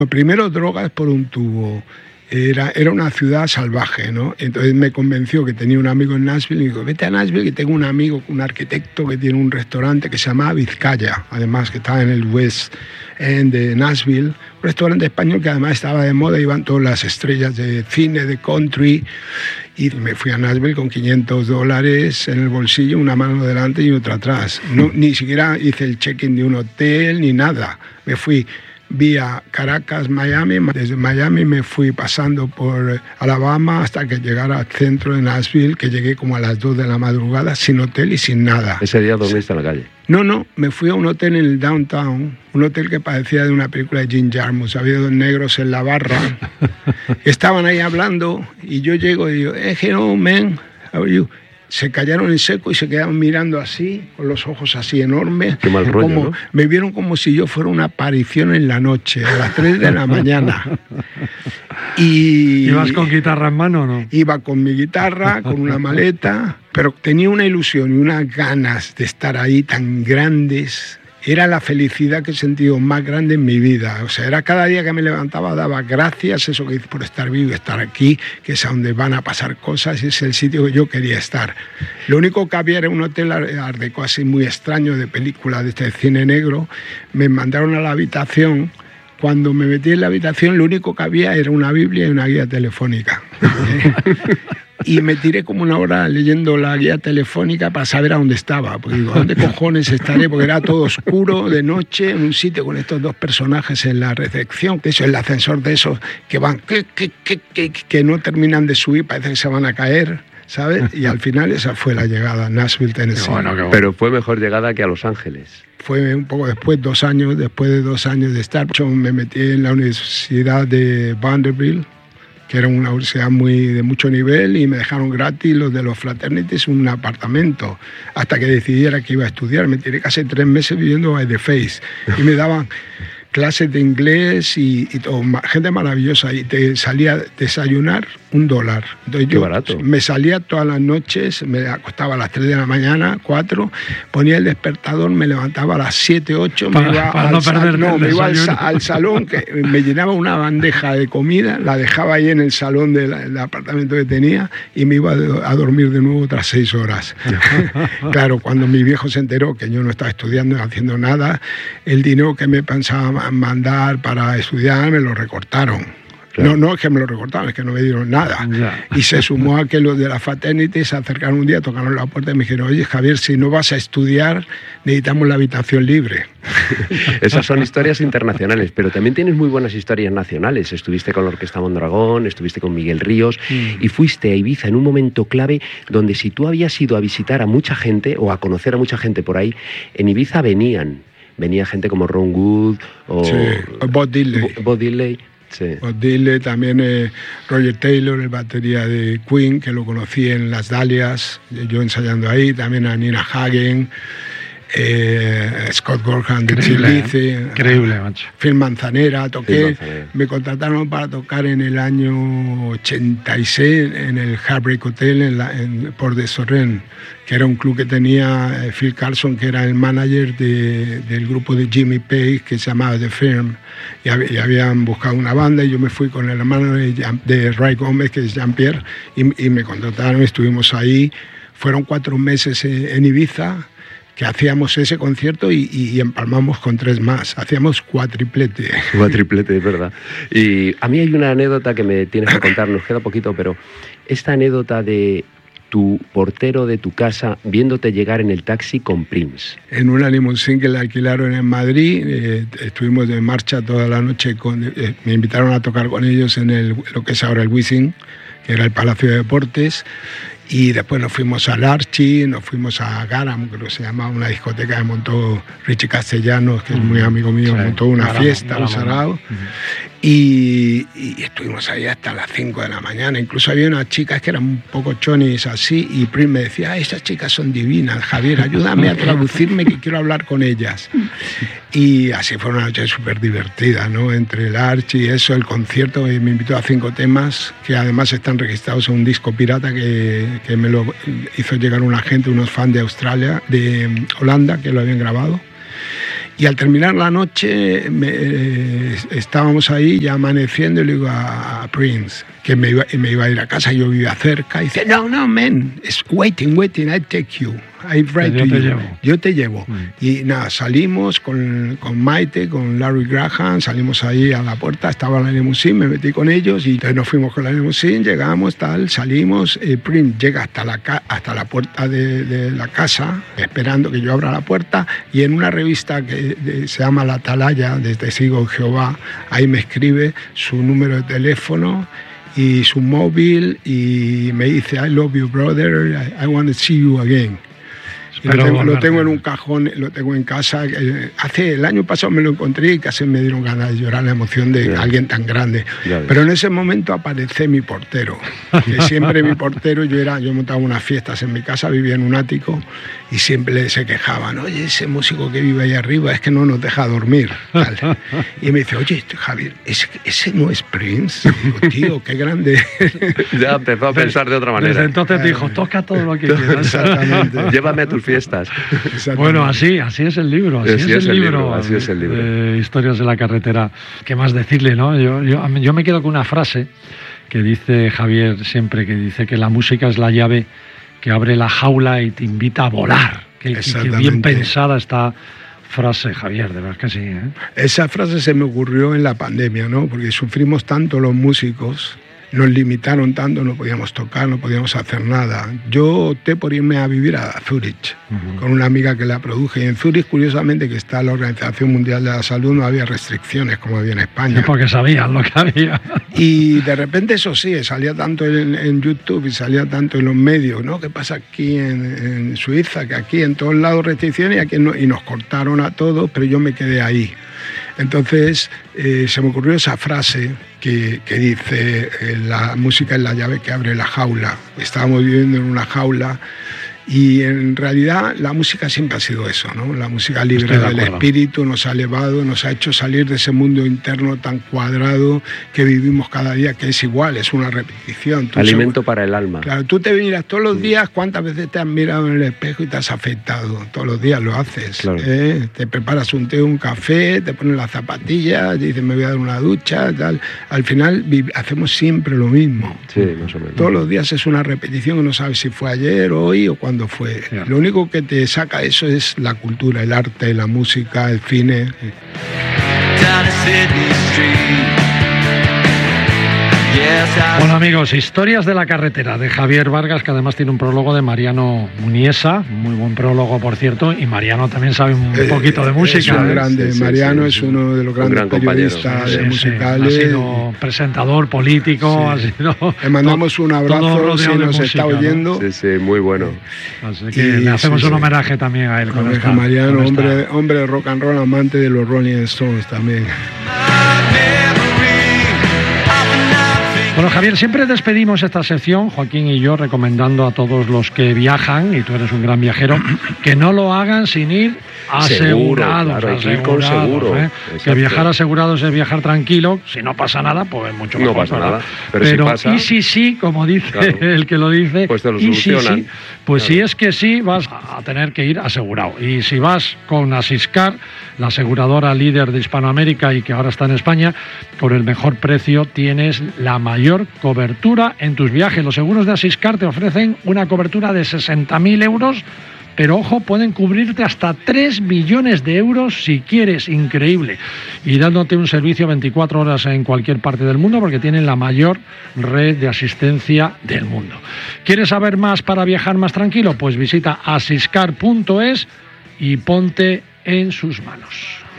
Primero drogas por un tubo. Era una ciudad salvaje, ¿no? Entonces me convenció que tenía un amigo en Nashville y digo, vete a Nashville que tengo un amigo, un arquitecto que tiene un restaurante que se llama Vizcaya, además que está en el West End de Nashville, un restaurante español que además estaba de moda, iban todas las estrellas de cine, de country, y me fui a Nashville con $500 en el bolsillo, una mano delante y otra atrás. No, ni siquiera hice el check-in de un hotel ni nada, me fui vía Caracas, Miami. Desde Miami me fui pasando por Alabama hasta que llegara al centro de Nashville, que llegué como a las 2 de la madrugada, sin hotel y sin nada. ¿Ese día dormiste en la calle? No, me fui a un hotel en el downtown, un hotel que parecía de una película de Jim Jarmusch. Había 2 negros en la barra, estaban ahí hablando y yo llego y digo, hello man, how are you? Se callaron en seco y se quedaron mirando así, con los ojos así enormes. Qué mal rollo, como, ¿no? Me vieron como si yo fuera una aparición en la noche, a las 3 de la mañana. ¿Ibas con guitarra en mano o no? Iba con mi guitarra, con una maleta, pero tenía una ilusión y unas ganas de estar ahí tan grandes. Era la felicidad que he sentido más grande en mi vida. O sea, era cada día que me levantaba, daba gracias, eso que hice por estar vivo, estar aquí, que es a donde van a pasar cosas, es el sitio que yo quería estar. Lo único que había era un hotel art deco así muy extraño de película de este cine negro. Me mandaron a la habitación. Cuando me metí en la habitación, lo único que había era una Biblia y una guía telefónica. Y me tiré como una hora leyendo la guía telefónica para saber a dónde estaba. Porque digo, ¿dónde cojones estaré? Porque era todo oscuro, de noche, en un sitio con estos 2 personajes en la recepción. Eso, el ascensor de esos que van, que no terminan de subir, parece que se van a caer, ¿sabes? Y al final esa fue la llegada a Nashville, Tennessee. Qué bueno. Pero fue mejor llegada que a Los Ángeles. Fue un poco después, 2 años, después de 2 años de estar. Yo me metí en la Universidad de Vanderbilt, que era una universidad de mucho nivel, y me dejaron gratis los de los fraternities un apartamento hasta que decidiera que iba a estudiar. Me tiré casi 3 meses viviendo by the face y me daban clases de inglés y todo, gente maravillosa, y te salía a desayunar $1. Entonces Qué barato. Me salía todas las noches, me acostaba a las 3 de la mañana, 4, ponía el despertador, me levantaba a las 7, 8, me iba al salón, que me llenaba una bandeja de comida, la dejaba ahí en el salón del apartamento que tenía y me iba a dormir de nuevo otras 6 horas. Claro, cuando mi viejo se enteró que yo no estaba estudiando, haciendo nada, el dinero que me pensaba mandar para estudiar me lo recortaron. Claro. No es que me lo recortaron, es que no me dieron nada. Ya. Y se sumó a que los de la fraternity se acercaron un día, tocaron la puerta y me dijeron, oye Javier, si no vas a estudiar, necesitamos la habitación libre. Esas son historias internacionales, pero también tienes muy buenas historias nacionales. Estuviste con la Orquesta Mondragón, estuviste con Miguel Ríos y fuiste a Ibiza en un momento clave donde si tú habías ido a visitar a mucha gente o a conocer a mucha gente por ahí, en Ibiza venía gente como Ron Wood o sí, Bob Dylan. Sí. Bob Dylan, también Roger Taylor, el batería de Queen, que lo conocí en Las Dalias, yo ensayando ahí, también a Nina Hagen, Scott Gorham de Chilice, increíble, macho. Phil Manzanera, toqué, me contrataron para tocar en el año 86 en el Heartbreak Hotel en Port de Sorrent, que era un club que tenía Phil Carlson, que era el manager del grupo de Jimmy Page, que se llamaba The Firm, y habían buscado una banda, y yo me fui con el hermano de Ray Gómez, que es Jean-Pierre, y me contrataron, estuvimos ahí. Fueron 4 meses en Ibiza, que hacíamos ese concierto y empalmamos con 3 más. Hacíamos cuatriplete. Cuatriplete, es verdad. Y a mí hay una anécdota que me tienes que contar, nos queda poquito, pero esta anécdota de tu portero de tu casa viéndote llegar en el taxi con Prince. En una limusín que le alquilaron en Madrid, estuvimos de marcha toda la noche, me invitaron a tocar con ellos en lo que es ahora el Wizzing, que era el Palacio de Deportes. Y después nos fuimos al Archie, nos fuimos a Garam, que se llamaba, una discoteca que montó Richie Castellanos, que es muy amigo mío, sí, montó una fiesta, un sarao. Y estuvimos ahí hasta las 5 de la mañana. Incluso había unas chicas que eran un poco chonis así, y Prince me decía, esas chicas son divinas, Javier, ayúdame a traducirme que quiero hablar con ellas. Y así fue una noche súper divertida, ¿no? Entre el Archie y eso, el concierto, me invitó a 5 temas, que además están registrados en un disco pirata que me lo hizo llegar un agente, unos fans de Holanda, que lo habían grabado. Y al terminar la noche estábamos ahí ya amaneciendo y le digo a Prince que me iba a ir a casa, yo vivía cerca, y dice, no, man, it's waiting, I take you. I write to you. Yo te llevo. Y nada, salimos con Maite, con Larry Graham, salimos ahí a la puerta, estaba la limusín, me metí con ellos y entonces nos fuimos con la limusín, llegamos, salimos, Prince llega hasta la puerta de la casa, esperando que yo abra la puerta, y en una revista que se llama La Atalaya, de Testigos de Jehová, ahí me escribe su número de teléfono y su móvil y me dice, I love you, brother, I want to see you again. Y lo tengo en un cajón, lo tengo en casa. El año pasado me lo encontré y casi me dieron ganas de llorar la emoción de alguien tan grande. Pero en ese momento aparece mi portero, que siempre mi portero, yo montaba unas fiestas en mi casa, vivía en un ático y siempre se quejaban, oye, ese músico que vive ahí arriba es que no nos deja dormir. Tal. Y me dice, oye, Javier, ese no es Prince. Y digo, tío, qué grande. Ya empezó a pensar de otra manera. Desde entonces dijo, toca todo lo que quieras. Exactamente. Llévame a tus fiestas. Bueno, así es el libro. Así es el libro. Historias de la carretera. ¿Qué más decirle, no? Yo me quedo con una frase que dice Javier siempre, que dice que la música es la llave que abre la jaula y te invita a volar. Que bien pensada esta frase, Javier, de verdad que sí, ¿eh? Esa frase se me ocurrió en la pandemia, ¿no? Porque sufrimos tanto los músicos, nos limitaron tanto, no podíamos tocar, no podíamos hacer nada. Yo opté por irme a vivir a Zúrich, con una amiga que la produje. Y en Zúrich, curiosamente, que está la Organización Mundial de la Salud, no había restricciones como había en España. Sí, porque sabían lo que había. Y de repente, eso sí, salía tanto en YouTube y salía tanto en los medios, ¿no? ¿Qué pasa aquí en Suiza? Que aquí en todos lados restricciones y aquí no, y nos cortaron a todos, pero yo me quedé ahí. Entonces se me ocurrió esa frase que dice, la música es la llave que abre la jaula. Estábamos viviendo en una jaula y en realidad la música siempre ha sido eso, ¿no? La música libre del espíritu nos ha elevado, nos ha hecho salir de ese mundo interno tan cuadrado que vivimos cada día, que es igual, es una repetición. Alimento para el alma. Claro, tú te miras todos los días, ¿cuántas veces te has mirado en el espejo y te has afeitado? Todos los días lo haces. Claro. Te preparas un té, un café, te pones las zapatillas, dices me voy a dar una ducha, tal. Al final hacemos siempre lo mismo. Sí, más o menos. Todos los días es una repetición que no sabes si fue ayer, hoy o cuándo fue. Claro. Lo único que te saca eso es la cultura, el arte, la música, el cine. Bueno, amigos, Historias de la carretera de Javier Vargas, que además tiene un prólogo de Mariano Muniesa, muy buen prólogo, por cierto, y Mariano también sabe un poquito de música. Es un grande, Mariano es uno de los grandes periodistas musicales. Ha sido presentador político, ha sido... Le mandamos un abrazo si nos está oyendo. Sí, sí, muy bueno. Así que le hacemos un homenaje también a él. A Mariano, hombre de rock and roll, amante de los Rolling Stones también. Bueno, Javier, siempre despedimos esta sección, Joaquín y yo, recomendando a todos los que viajan, y tú eres un gran viajero, que no lo hagan sin ir asegurados. Seguro. Que viajar asegurados es viajar tranquilo, si no pasa nada, pues mucho mejor. No pasa nada, pero si pasa... Y si sí, como dice el que lo dice, pues te lo solucionan. Sí, pues si es que sí, vas a tener que ir asegurado. Y si vas con Asiscar, la aseguradora líder de Hispanoamérica y que ahora está en España, por el mejor precio tienes la mayor cobertura en tus viajes. Los seguros de Asiscar te ofrecen una cobertura de 60.000 euros, pero ojo, pueden cubrirte hasta 3 millones de euros si quieres, increíble. Y dándote un servicio 24 horas en cualquier parte del mundo, porque tienen la mayor red de asistencia del mundo. ¿Quieres saber más para viajar más tranquilo? Pues visita asiscar.es y ponte en sus manos.